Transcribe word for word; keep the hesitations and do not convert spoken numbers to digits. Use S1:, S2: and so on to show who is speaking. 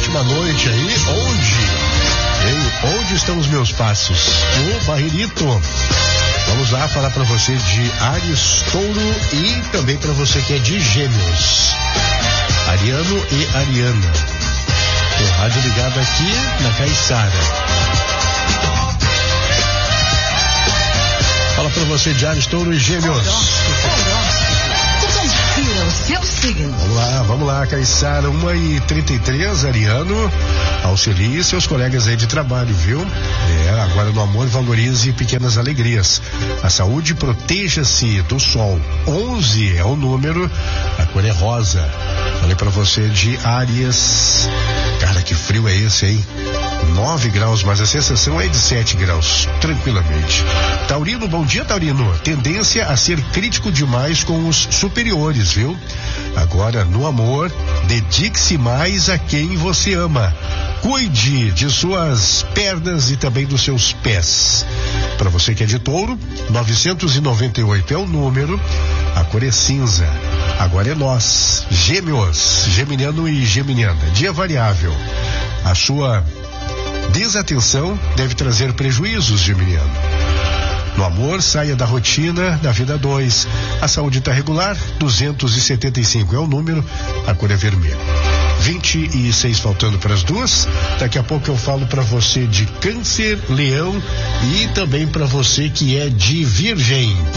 S1: última noite aí, onde? Ei, onde estão os meus passos? O Barrerito. Vamos lá falar para você de Áries, Touro e também para você que é de Gêmeos. Ariano e Ariana. Tem rádio ligado aqui na Caiçara. Fala pra você de Áries, Touro e Gêmeos.
S2: Confira o seu signo.
S1: Vamos lá, vamos lá, Caiçara, uma e trinta e três, Ariano. Auxilie seus colegas aí de trabalho, viu? É, agora no amor valorize pequenas alegrias. A saúde, proteja-se do sol. onze é o número, a cor é rosa. Falei pra você de Áries. Cara, que frio é esse, hein? nove graus, mas a sensação é de sete graus, tranquilamente. Taurino, bom dia, Taurino. Tendência a ser crítico demais com os superiores, viu? Agora, no amor, dedique-se mais a quem você ama. Cuide de suas pernas e também dos seus pés. Para você que é de Touro, novecentos e noventa e oito é o número, a cor é cinza. Agora é nós, Gêmeos, Geminiano e Geminiana. Dia variável. A sua desatenção deve trazer prejuízos, Geminiano. No amor, saia da rotina da vida dois. A saúde está regular, duzentos e setenta e cinco é o número, a cor é vermelha. vinte e seis faltando para as duas. Daqui a pouco eu falo para você de Câncer, Leão e também para você que é de Virgem.